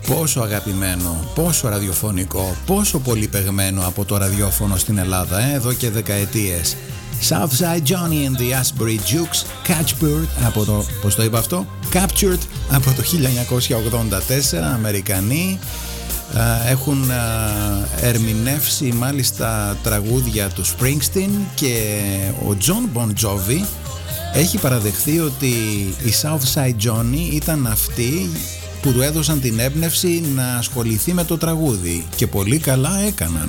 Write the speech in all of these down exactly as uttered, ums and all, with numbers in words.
πόσο αγαπημένο, πόσο ραδιοφωνικό, πόσο πολύ παιγμένο από το ραδιόφωνο στην Ελλάδα, ε, εδώ και δεκαετίες. Southside Johnny and the Asbury Jukes, Captured από το, πώς το είπα αυτό, Captured από το χίλια εννιακόσια ογδόντα τέσσερα, Αμερικανοί. Έχουν ερμηνεύσει μάλιστα τραγούδια του Springsteen και ο John Bon Jovi έχει παραδεχθεί ότι η Southside Johnny ήταν αυτοί που του έδωσαν την έμπνευση να ασχοληθεί με το τραγούδι και πολύ καλά έκαναν.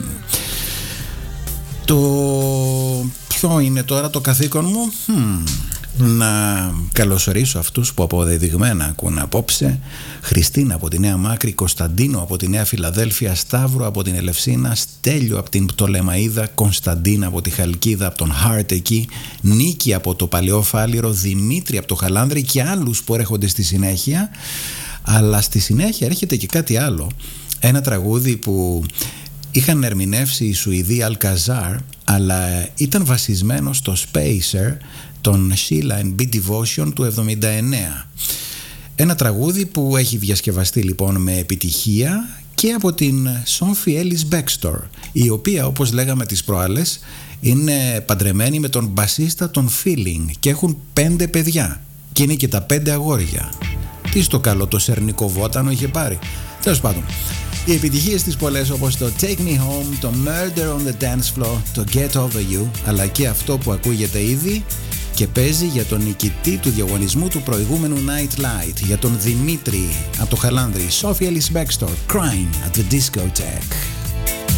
Το ποιο είναι τώρα το καθήκον μου? Hmm. Να καλωσορίσω αυτούς που αποδεδειγμένα ακούν απόψε. Χριστίνα από τη Νέα Μάκρη, Κωνσταντίνο από τη Νέα Φιλαδέλφια, Σταύρο από την Ελευσίνα, Στέλιο από την Πτολεμαΐδα, Κωνσταντίνα από τη Χαλκίδα, από τον Χάρτ εκεί, Νίκη από το Παλαιό Φάληρο, Δημήτρη από το Χαλάνδρη και άλλους που έρχονται στη συνέχεια. Αλλά στη συνέχεια έρχεται και κάτι άλλο. Ένα τραγούδι που είχαν ερμηνεύσει οι Σουηδοί Alcazar, αλλά ήταν βασισμένο στο Spacer των Sheila and B Devotion του εβδομήντα εννέα. Ένα τραγούδι που έχει διασκευαστεί λοιπόν με επιτυχία και από την Sophie Ellis Bextor, η οποία, όπως λέγαμε τις προάλλες, είναι παντρεμένη με τον μπασίστα των Feeling και έχουν πέντε παιδιά και είναι και τα πέντε αγόρια. Τι στο καλό το σερνικό βότανο είχε πάρει. Τέλος πάντων, οι επιτυχίες της πολλές, όπως το Take Me Home, το Murder on the Dance Floor, το Get Over You, αλλά και αυτό που ακούγεται ήδη και παίζει για τον νικητή του διαγωνισμού του προηγούμενου Night Light, για τον Δημήτρη από το Χαλάνδρη, Sophie Ellis Bextor, Crying at the Discotheque.